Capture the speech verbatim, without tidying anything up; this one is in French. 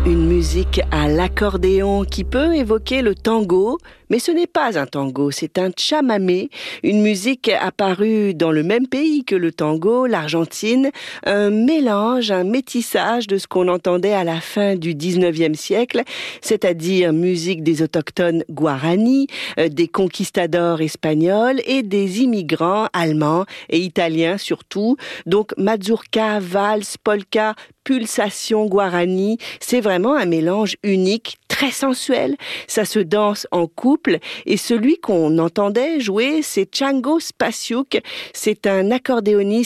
Une musique à l'accordéon qui peut évoquer le tango, mais ce n'est pas un tango, c'est un chamamé, une musique apparue dans le même pays que le tango, l'Argentine, un mélange, un métissage de ce qu'on entendait à la fin du dix-neuvième siècle, c'est-à-dire musique des autochtones guarani, des conquistadors espagnols et des immigrants allemands et italiens surtout. Donc mazurka, valse, polka, pulsation guarani, c'est vraiment un mélange unique, très sensuel. Ça se danse en couple et celui qu'on entendait jouer, c'est Chango Spasiuk. C'est un accordéoniste